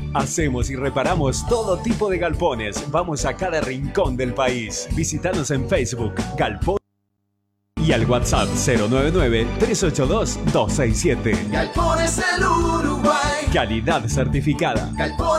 Hacemos y reparamos todo tipo de galpones. Vamos a cada rincón del país. Visítanos en Facebook, Galpón, y al WhatsApp 099-382-267. Galpones del Uruguay. Calidad certificada. Galpones